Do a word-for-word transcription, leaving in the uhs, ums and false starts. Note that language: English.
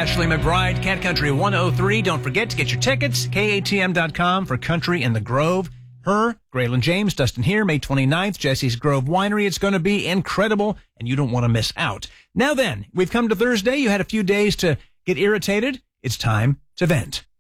Ashley McBride, Cat Country one oh three. Don't forget to get your tickets, K A T M dot com for Country in the Grove. Her, Graylin James, Dustin here, May twenty-ninth, Jesse's Grove Winery. It's going to be incredible, and you don't want to miss out. Now then, we've come to Thursday. You had a few days to get irritated. It's time to vent.